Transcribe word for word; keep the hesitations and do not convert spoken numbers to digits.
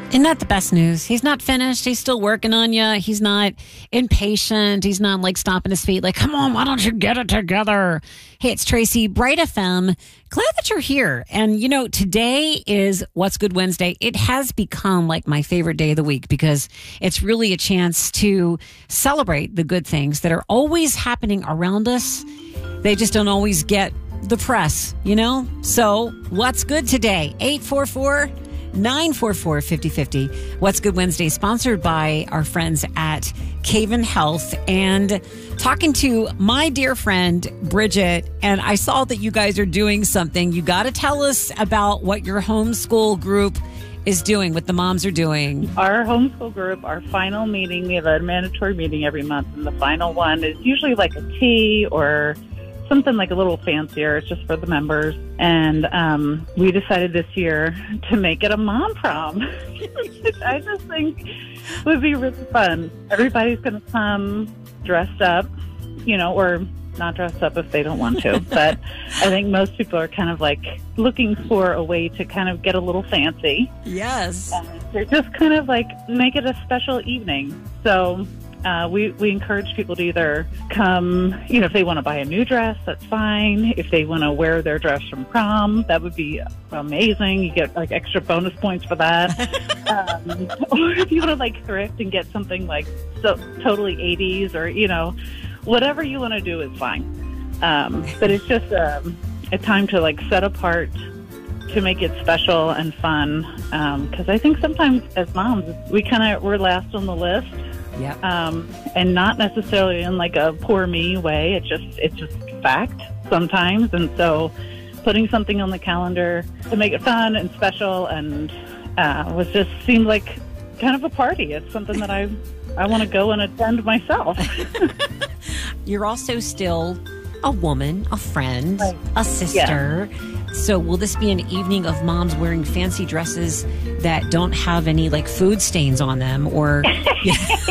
Isn't that the best news? He's not finished. He's still working on you. He's not impatient. He's not like stomping his feet like, come on, why don't you get it together? Hey, it's Tracy, Bright F M. Glad that you're here. And, you know, today is What's Good Wednesday. It has become like my favorite day of the week because it's really a chance to celebrate the good things that are always happening around us. They just don't always get the press, you know? So what's good today? eight four four, nine four four, five oh five oh. What's Good Wednesday, sponsored by our friends at Caven Health, and talking to my dear friend Bridget. And I saw that you guys are doing something. You got to tell us about what your homeschool group is doing, what the moms are doing. Our homeschool group, our final meeting, we have a mandatory meeting every month, and the final one is usually like a tea or something like a little fancier. It's just for the members. And um, we decided this year to make it a mom prom. I just think would be really fun. Everybody's going to come dressed up, you know, or not dressed up if they don't want to. But I think most people are kind of like looking for a way to kind of get a little fancy. Yes. And they're just kind of like make it a special evening. So Uh, we, we encourage people to either come, you know, if they want to buy a new dress, that's fine. If they want to wear their dress from prom, that would be amazing. You get like extra bonus points for that. um, or if you want to like thrift and get something like so totally eighties or, you know, whatever you want to do is fine. Um, but it's just um, a time to like set apart to make it special and fun. Because um, I think sometimes as moms, we kind of, we're last on the list. Yeah. Um, and not necessarily in like a poor me way. It's just it's just fact sometimes. And so putting something on the calendar to make it fun and special and uh, was just seemed like kind of a party. It's something that I I want to go and attend myself. You're also still a woman, a friend, Right. a sister. Yeah. So will this be an evening of moms wearing fancy dresses that don't have any like food stains on them or